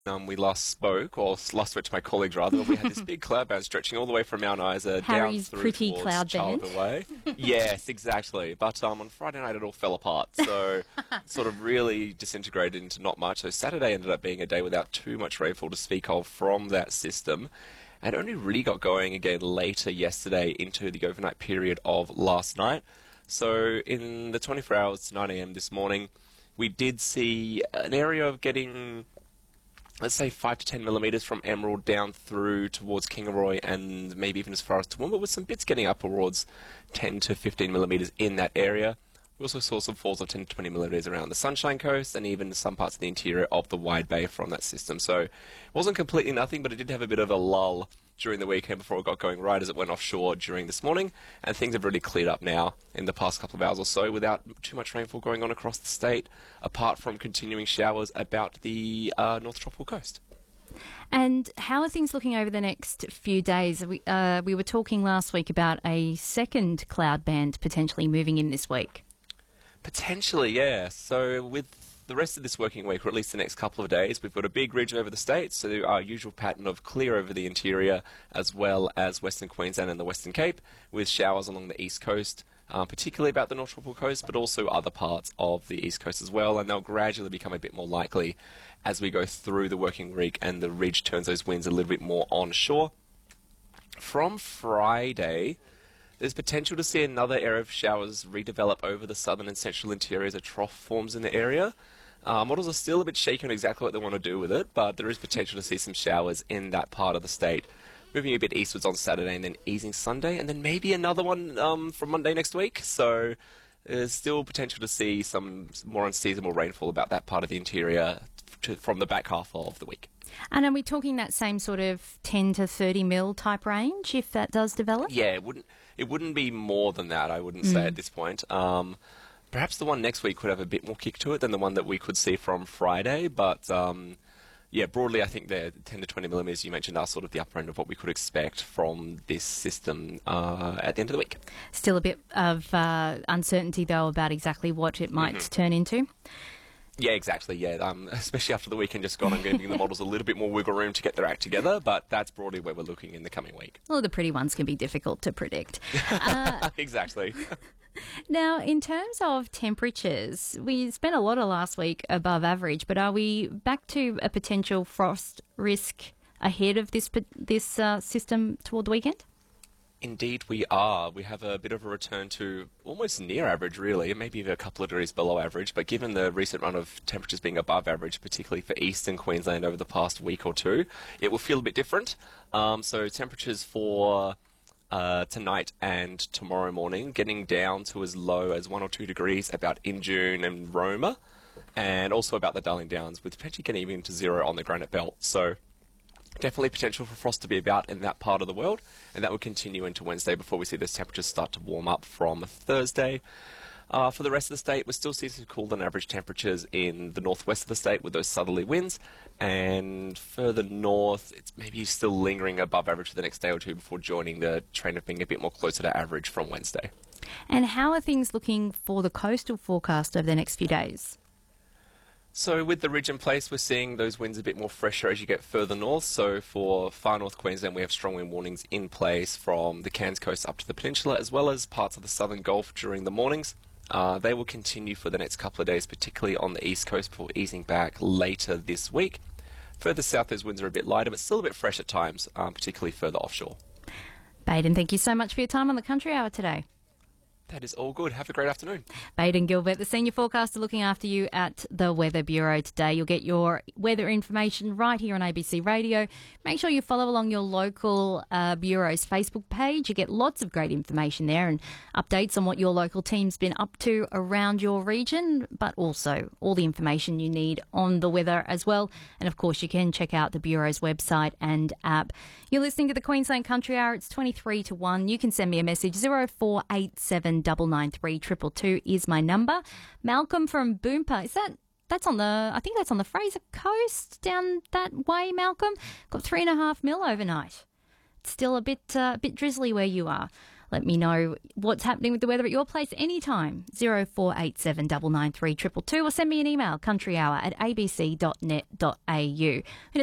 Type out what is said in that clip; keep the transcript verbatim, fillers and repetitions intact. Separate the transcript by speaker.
Speaker 1: Um, we last spoke, or s- last spoke to my colleagues rather, we had this big cloud band stretching all the way from Mount Isa down
Speaker 2: Harry's
Speaker 1: through
Speaker 2: pretty
Speaker 1: towards
Speaker 2: cloud band.
Speaker 1: Charlotte Way. Yes, exactly. But um, on Friday night it all fell apart, so sort of really disintegrated into not much. So Saturday ended up being a day without too much rainfall to speak of from that system. And only really got going again later yesterday into the overnight period of last night. So in the twenty-four hours to nine a m this morning, we did see an area of getting, let's say, five to ten millimetres from Emerald down through towards Kingaroy and maybe even as far as Toowoomba, with some bits getting up towards ten to fifteen millimetres in that area. We also saw some falls of ten to twenty millimetres around the Sunshine Coast and even some parts of the interior of the Wide Bay from that system. So it wasn't completely nothing, but it did have a bit of a lull during the weekend before it got going right as it went offshore during this morning, and things have really cleared up now in the past couple of hours or so without too much rainfall going on across the state, apart from continuing showers about the uh, North Tropical Coast.
Speaker 2: And how are things looking over the next few days? We, uh, we were talking last week about a second cloud band potentially moving in this week.
Speaker 1: Potentially, yeah. So with the rest of this working week, or at least the next couple of days, we've got a big ridge over the state, so our usual pattern of clear over the interior, as well as Western Queensland and the Western Cape, with showers along the east coast, um, particularly about the North Tropical Coast, but also other parts of the east coast as well, and they'll gradually become a bit more likely as we go through the working week and the ridge turns those winds a little bit more onshore. From Friday, there's potential to see another area of showers redevelop over the southern and central interior as a trough forms in the area. Uh, models are still a bit shaky on exactly what they want to do with it, but there is potential to see some showers in that part of the state. Moving a bit eastwards on Saturday and then easing Sunday, and then maybe another one um, from Monday next week. So there's still potential to see some more unseasonable rainfall about that part of the interior to, from the back half of the week.
Speaker 2: And are we talking that same sort of ten to thirty mil type range if that does develop?
Speaker 1: Yeah, it wouldn't it wouldn't be more than that, I wouldn't mm. say at this point. Um, perhaps the one next week could have a bit more kick to it than the one that we could see from Friday, but um, yeah, broadly I think the ten to twenty millimetres you mentioned are sort of the upper end of what we could expect from this system uh, at the end of the week.
Speaker 2: Still a bit of uh, uncertainty though about exactly what it might mm-hmm. turn into.
Speaker 1: Yeah, exactly, yeah. Um, especially after the weekend just gone, I'm giving the models a little bit more wiggle room to get their act together, but that's broadly where we're looking in the coming week.
Speaker 2: Well, the pretty ones can be difficult to predict.
Speaker 1: Uh, exactly.
Speaker 2: Now, in terms of temperatures, we spent a lot of last week above average, but are we back to a potential frost risk ahead of this this uh, system toward the weekend?
Speaker 1: Indeed we are. We have a bit of a return to almost near average, really, maybe even a couple of degrees below average, but given the recent run of temperatures being above average, particularly for eastern Queensland over the past week or two, it will feel a bit different. Um, so temperatures for uh, tonight and tomorrow morning getting down to as low as one or two degrees about Injune and Roma, and also about the Darling Downs, with potentially getting even to zero on the Granite Belt. So definitely potential for frost to be about in that part of the world, and that will continue into Wednesday before we see those temperatures start to warm up from Thursday. Uh, for the rest of the state, we're still seeing some cooler than average temperatures in the northwest of the state with those southerly winds, and further north, it's maybe still lingering above average for the next day or two before joining the trend of being a bit more closer to average from Wednesday.
Speaker 2: And how are things looking for the coastal forecast over the next few days?
Speaker 1: So with the ridge in place, we're seeing those winds a bit more fresher as you get further north. So for far north Queensland, we have strong wind warnings in place from the Cairns coast up to the peninsula, as well as parts of the southern Gulf during the mornings. Uh, they will continue for the next couple of days, particularly on the east coast, before easing back later this week. Further south, those winds are a bit lighter, but still a bit fresh at times, um, particularly further offshore.
Speaker 2: Baden, thank you so much for your time on the Country Hour today.
Speaker 1: That is all good. Have a great afternoon.
Speaker 2: Baden Gilbert, the senior forecaster, looking after you at the Weather Bureau today. You'll get your weather information right here on A B C Radio. Make sure you follow along your local uh, Bureau's Facebook page. You get lots of great information there and updates on what your local team's been up to around your region, but also all the information you need on the weather as well. And of course, you can check out the Bureau's website and app. You're listening to the Queensland Country Hour. It's twenty-three to one. You can send me a message. zero four eight seven nine nine three two two two is my number. Malcolm from Boompa, is that, that's on the, I think that's on the Fraser Coast down that way, Malcolm. Got three and a half mil overnight. It's still a bit, uh, a bit drizzly where you are. Let me know what's happening with the weather at your place anytime. zero four eight seven nine nine three two two two or send me an email, countryhour at a b c dot net dot a u.